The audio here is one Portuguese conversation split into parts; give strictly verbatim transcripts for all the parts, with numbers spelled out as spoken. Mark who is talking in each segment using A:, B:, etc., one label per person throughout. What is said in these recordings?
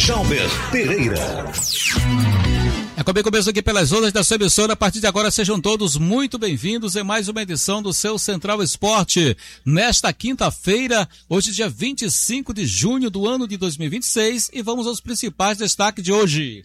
A: Jalber Pereira.
B: É comigo começo aqui pelas ondas da sua emissora. A partir de agora sejam todos muito bem-vindos em mais uma edição do seu Central Esporte. Nesta quinta-feira, hoje dia vinte e cinco de junho do ano de dois mil e vinte e seis, e vamos aos principais destaques de hoje.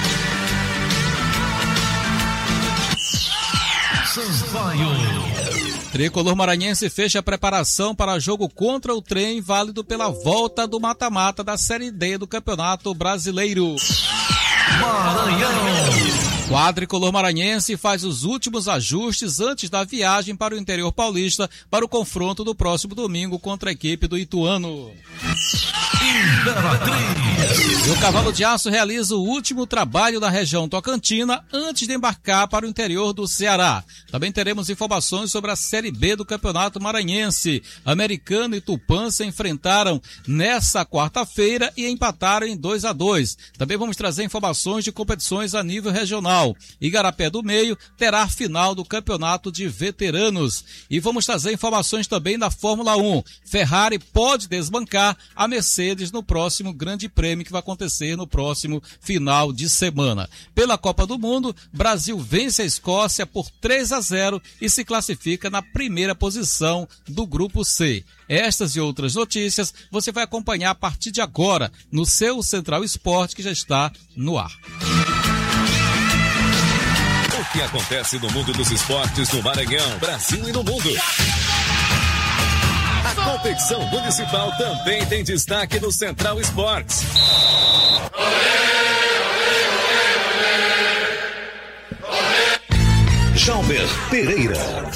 B: Tricolor maranhense fecha a preparação para jogo contra o Trem, válido pela volta do mata-mata da Série D do Campeonato Brasileiro. Maranhão. Quadricolor maranhense faz os últimos ajustes antes da viagem para o interior paulista para o confronto do próximo domingo contra a equipe do Ituano. E o Cavalo de Aço realiza o último trabalho na região tocantina antes de embarcar para o interior do Ceará. Também teremos informações sobre a Série B do Campeonato Maranhense. Americano e Tupã se enfrentaram nessa quarta-feira e empataram em dois a dois. Também vamos trazer informações de competições a nível regional. Igarapé do Meio terá a final do Campeonato de Veteranos. E vamos trazer informações também da Fórmula um. Ferrari pode desbancar a Mercedes no próximo Grande Prêmio que vai acontecer no próximo final de semana. Pela Copa do Mundo, Brasil vence a Escócia por três a zero e se classifica na primeira posição do Grupo C. Estas e outras notícias você vai acompanhar a partir de agora no seu Central Esporte, que já está no ar.
A: O que acontece no mundo dos esportes no Maranhão, Brasil e no mundo? A competição municipal também tem destaque no Central Esportes. Jalber Pereira.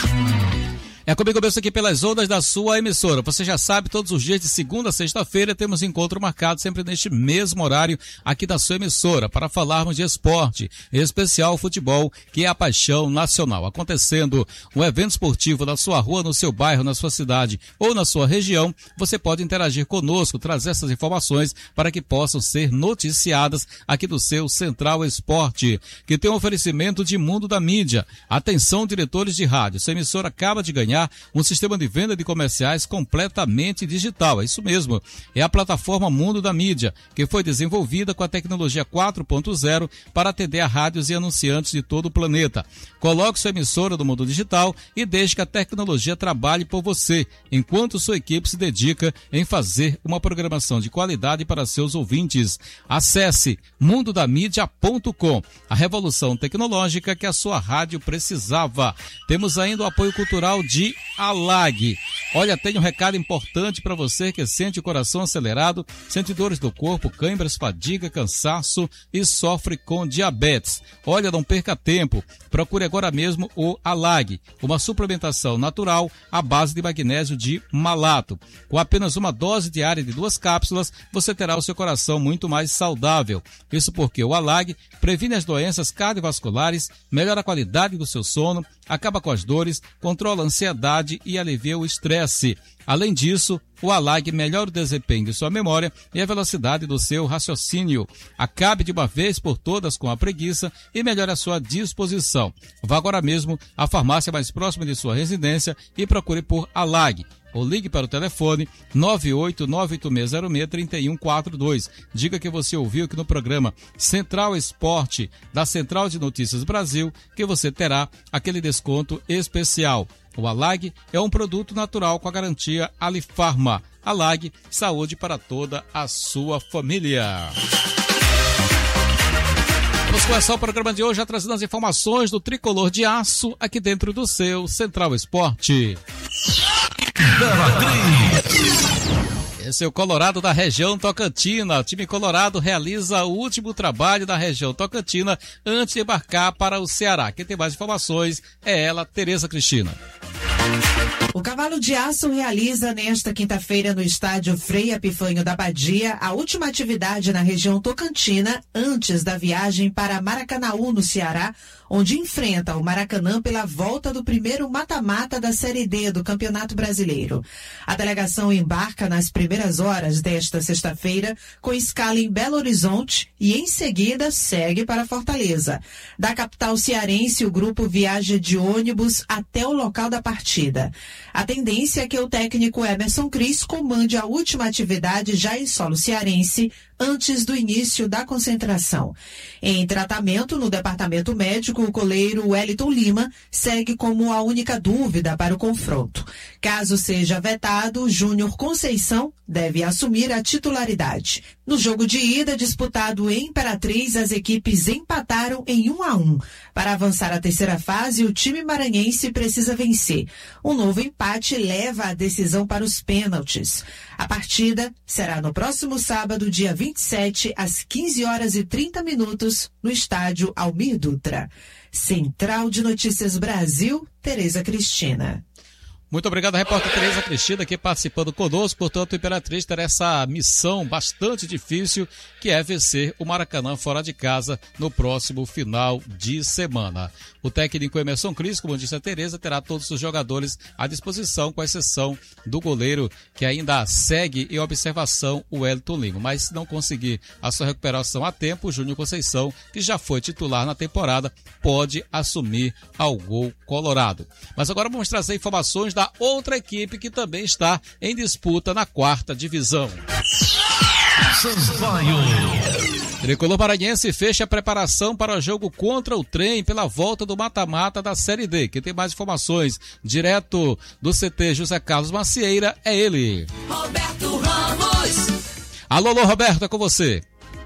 B: É comigo mesmo aqui pelas ondas da sua emissora. Você já sabe, todos os dias de segunda a sexta-feira temos encontro marcado sempre neste mesmo horário aqui da sua emissora para falarmos de esporte, em especial futebol, que é a paixão nacional. Acontecendo um evento esportivo na sua rua, no seu bairro, na sua cidade ou na sua região, você pode interagir conosco, trazer essas informações para que possam ser noticiadas aqui do seu Central Esporte, que tem um oferecimento de Mundo da Mídia. Atenção, diretores de rádio, sua emissora acaba de ganhar um sistema de venda de comerciais completamente digital. É isso mesmo, é a plataforma Mundo da Mídia, que foi desenvolvida com a tecnologia quatro ponto zero para atender a rádios e anunciantes de todo o planeta. Coloque sua emissora do mundo digital e deixe que a tecnologia trabalhe por você, enquanto sua equipe se dedica em fazer uma programação de qualidade para seus ouvintes. Acesse mundo da mídia ponto com, a revolução tecnológica que a sua rádio precisava. Temos ainda o apoio cultural de Alag. Olha, tem um recado importante para você que sente o coração acelerado, sente dores do corpo, câimbras, fadiga, cansaço e sofre com diabetes. Olha, não perca tempo. Procure agora mesmo o Alag, uma suplementação natural à base de magnésio de malato. Com apenas uma dose diária de duas cápsulas, você terá o seu coração muito mais saudável. Isso porque o Alag previne as doenças cardiovasculares, melhora a qualidade do seu sono, acaba com as dores, controla a ansiedade e alivia o estresse. Além disso, o Alag melhora o desempenho de sua memória e a velocidade do seu raciocínio. Acabe de uma vez por todas com a preguiça e melhore a sua disposição. Vá agora mesmo à farmácia mais próxima de sua residência e procure por Alag. Ou ligue para o telefone nove oito nove oito seis zero seis três um quatro dois. Diga que você ouviu aqui no programa Central Esporte, da Central de Notícias Brasil, que você terá aquele desconto especial. O Alag é um produto natural com a garantia Alifarma. Alag, saúde para toda a sua família. Vamos começar o programa de hoje já trazendo as informações do Tricolor de Aço aqui dentro do seu Central Esporte. Esse é o Colorado da região Tocantina. O time Colorado realiza o último trabalho da região Tocantina antes de embarcar para o Ceará. Quem tem mais informações é ela, Tereza Cristina.
C: O Cavalo de Aço realiza nesta quinta-feira no estádio Frei Epifânio da Badia a última atividade na região Tocantina antes da viagem para Maracanaú, no Ceará, onde enfrenta o Maracanã pela volta do primeiro mata-mata da Série D do Campeonato Brasileiro. A delegação embarca nas primeiras horas desta sexta-feira com escala em Belo Horizonte e em seguida segue para Fortaleza. Da capital cearense, o grupo viaja de ônibus até o local da partida. A tendência é que o técnico Emerson Cris comande a última atividade já em solo cearense antes do início da concentração. Em tratamento no departamento médico, o goleiro Wellington Lima segue como a única dúvida para o confronto. Caso seja vetado, Júnior Conceição deve assumir a titularidade. No jogo de ida disputado em Imperatriz, as equipes empataram em um a um. Para avançar à terceira fase, o time maranhense precisa vencer. Um novo empate leva a decisão para os pênaltis. A partida será no próximo sábado, dia vinte e sete, às quinze horas e trinta minutos, no estádio Almir Dutra. Central de Notícias Brasil, Tereza Cristina.
B: Muito obrigado, repórter Tereza Cristina, aqui participando conosco. Portanto, o Imperatriz terá essa missão bastante difícil, que é vencer o Maracanã fora de casa no próximo final de semana. O técnico Emerson Cris, como disse a Tereza, terá todos os jogadores à disposição, com exceção do goleiro, que ainda segue em observação, o Wellington Lima. Mas se não conseguir a sua recuperação a tempo, o Júnior Conceição, que já foi titular na temporada, pode assumir ao gol colorado. Mas agora vamos trazer informações da outra equipe que também está em disputa na quarta divisão.
A: Sampaio.
B: Tricolor Maranhense fecha a preparação para o jogo contra o Trem pela volta do mata-mata da Série D. Quem tem mais informações direto do C T José Carlos Macieira é ele.
D: Roberto Ramos.
B: Alô, alô, Roberto, é com você.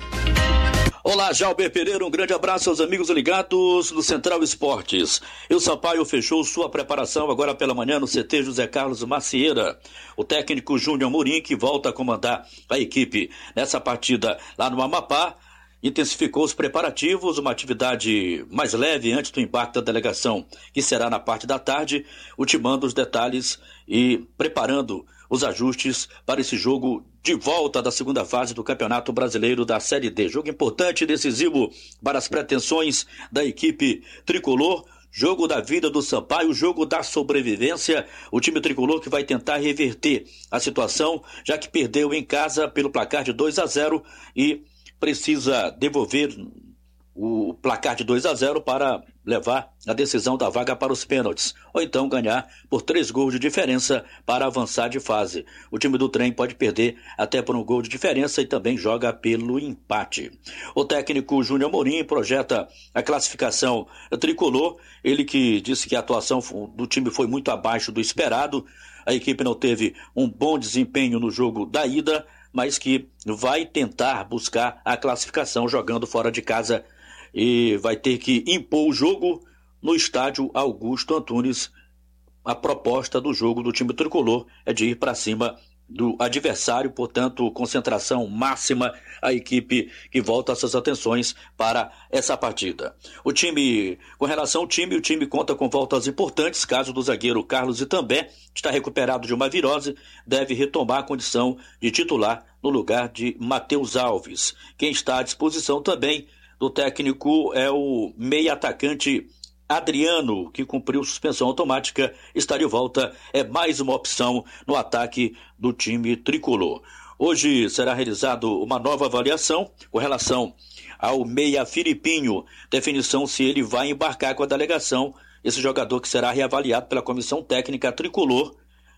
E: Olá, Jalber Pereira, um grande abraço aos amigos ligados do Central Esportes. E o Sampaio fechou sua preparação agora pela manhã no C T José Carlos Macieira. O técnico Júnior Amorim, que volta a comandar a equipe nessa partida lá no Amapá, intensificou os preparativos, uma atividade mais leve antes do embarque da delegação, que será na parte da tarde, ultimando os detalhes e preparando os ajustes para esse jogo de volta da segunda fase do Campeonato Brasileiro da Série D. Jogo importante e decisivo para as pretensões da equipe tricolor. Jogo da vida do Sampaio, jogo da sobrevivência. O time tricolor que vai tentar reverter a situação, já que perdeu em casa pelo placar de dois a zero e precisa devolver o placar de dois a zero para levar a decisão da vaga para os pênaltis, ou então ganhar por três gols de diferença para avançar de fase. O time do Trem pode perder até por um gol de diferença e também joga pelo empate. O técnico Júnior Amorim projeta a classificação tricolor, ele que disse que a atuação do time foi muito abaixo do esperado, a equipe não teve um bom desempenho no jogo da ida, mas que vai tentar buscar a classificação jogando fora de casa e vai ter que impor o jogo no estádio Augusto Antunes. A proposta do jogo do time tricolor é de ir para cima do adversário, portanto, concentração máxima, a equipe que volta suas atenções para essa partida. O time, com relação ao time, o time conta com voltas importantes, caso do zagueiro Carlos Itambé, está recuperado de uma virose, deve retomar a condição de titular no lugar de Matheus Alves. Quem está à disposição também do técnico é o meia atacante Adriano, que cumpriu suspensão automática, está de volta, é mais uma opção no ataque do time tricolor. Hoje será realizado uma nova avaliação com relação ao meia Filipinho, definição se ele vai embarcar com a delegação, esse jogador que será reavaliado pela comissão técnica tricolor.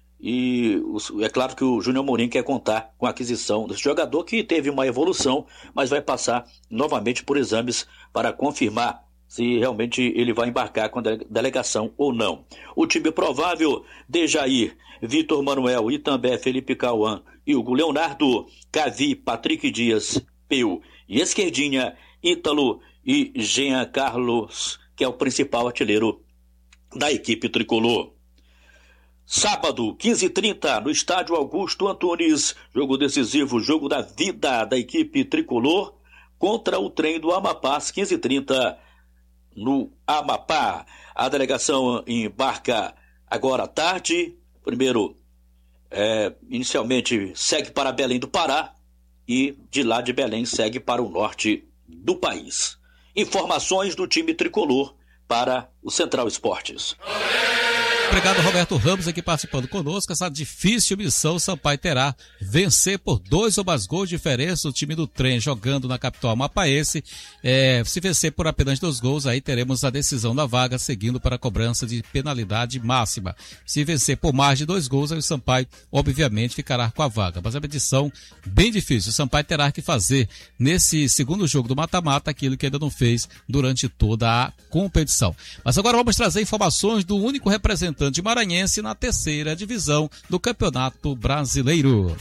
E: E é claro que o Júnior Amorim quer contar com a aquisição desse jogador, que teve uma evolução, mas vai passar novamente por exames para confirmar se realmente ele vai embarcar com a delegação ou não. O time provável: Dejair, Vitor Manuel, Itambé, Felipe Cauã e Hugo Leonardo, Cavi, Patrick Dias, Peu e Esquerdinha, Ítalo e Jean Carlos, que é o principal artilheiro da equipe tricolor. Sábado, quinze e trinta, no estádio Augusto Antunes, jogo decisivo, jogo da vida da equipe tricolor contra o Trem do Amapá, às quinze e trinta, no Amapá. A delegação embarca agora à tarde. Primeiro, é, inicialmente, segue para Belém do Pará e de lá de Belém segue para o norte do país. Informações do time tricolor para o Central Esportes.
B: obrigado, Roberto Ramos, aqui participando conosco. Essa difícil missão o Sampaio terá: vencer por dois ou mais gols de diferença o time do Trem jogando na capital amapaense. É, se vencer por apenas dois gols, aí teremos a decisão da vaga, seguindo para a cobrança de penalidade máxima. Se vencer por mais de dois gols, aí o Sampaio obviamente ficará com a vaga. Mas é uma edição bem difícil. O Sampaio terá que fazer nesse segundo jogo do mata-mata aquilo que ainda não fez durante toda a competição. Mas agora vamos trazer informações do único representante maranhense na terceira divisão do Campeonato Brasileiro.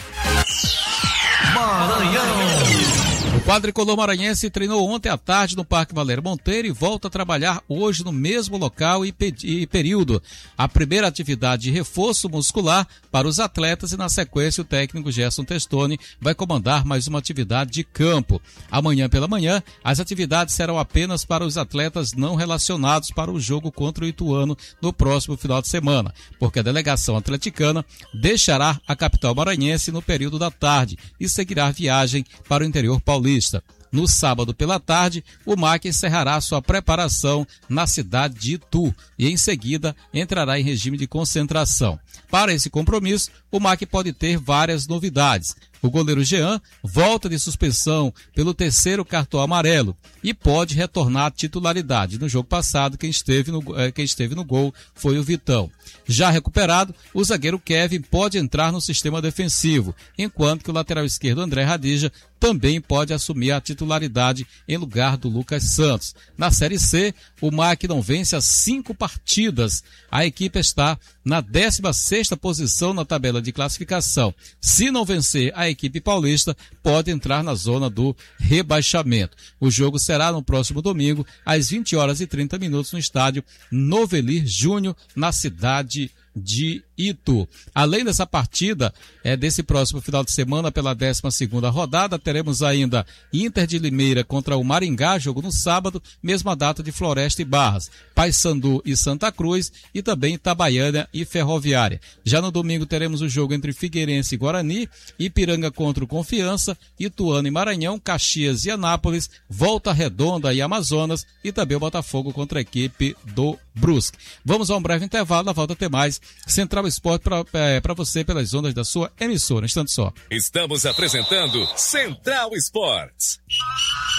B: Maranhão. O quadricolor maranhense treinou ontem à tarde no Parque Valério Monteiro e volta a trabalhar hoje no mesmo local e, pe- e período. A primeira atividade de reforço muscular para os atletas e, na sequência, o técnico Gerson Testoni vai comandar mais uma atividade de campo. Amanhã pela manhã, as atividades serão apenas para os atletas não relacionados para o jogo contra o Ituano no próximo final de semana, porque a delegação atleticana deixará a capital maranhense no período da tarde e seguirá a viagem para o interior paulista. No sábado pela tarde, o M A C encerrará sua preparação na cidade de Itu e em seguida entrará em regime de concentração. Para esse compromisso, o M A C pode ter várias novidades. O goleiro Jean volta de suspensão pelo terceiro cartão amarelo e pode retornar à titularidade. No jogo passado, quem esteve no, quem esteve no gol foi o Vitão. Já recuperado, o zagueiro Kevin pode entrar no sistema defensivo, enquanto que o lateral esquerdo André Radija também pode assumir a titularidade em lugar do Lucas Santos. Na Série C, o M A C não vence as cinco partidas. A equipe está na décima sexta posição na tabela de classificação. Se não vencer a equipe paulista, pode entrar na zona do rebaixamento. O jogo será no próximo domingo, às vinte horas e trinta minutos, no estádio Novelir Júnior, na cidade de Itu. Além dessa partida, é desse próximo final de semana, pela décima segunda rodada, teremos ainda Inter de Limeira contra o Maringá, jogo no sábado, mesma data de Floresta e Barras, Paysandu e Santa Cruz, e também Itabaiana e Ferroviária. Já no domingo teremos o jogo entre Figueirense e Guarani, Ipiranga contra o Confiança, Ituano e Maranhão, Caxias e Anápolis, Volta Redonda e Amazonas, e também o Botafogo contra a equipe do Brusque. Vamos a um breve intervalo, na volta a ter mais Central Esporte para é, você pelas ondas da sua emissora. Um instante só.
A: Estamos apresentando Central Esportes.